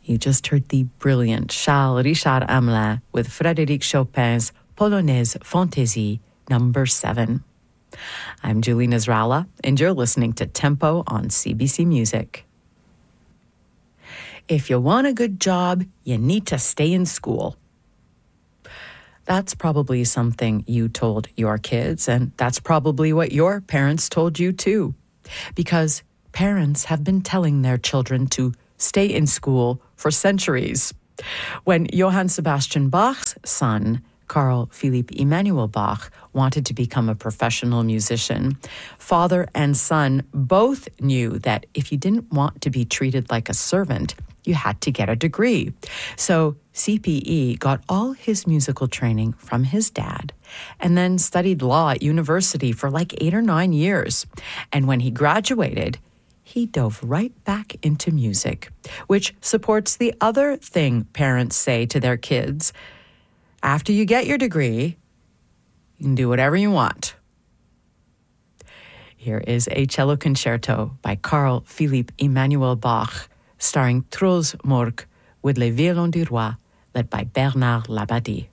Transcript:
You just heard the brilliant Charles Richard Hamelin with Frédéric Chopin's Polonaise Fantaisie No. 7. I'm Julie Nasrallah, and you're listening to Tempo on CBC Music. If you want a good job, you need to stay in school. That's probably something you told your kids, and that's probably what your parents told you too. Because parents have been telling their children to stay in school for centuries. When Johann Sebastian Bach's son, Carl Philipp Emanuel Bach, wanted to become a professional musician, father and son both knew that if you didn't want to be treated like a servant, you had to get a degree. So CPE got all his musical training from his dad and then studied law at university for like 8 or 9 years. And when he graduated, he dove right back into music, which supports the other thing parents say to their kids. After you get your degree, you can do whatever you want. Here is a cello concerto by Carl Philipp Emanuel Bach, starring Truls Mørk with Les Violons du Roi, led by Bernard Labadie.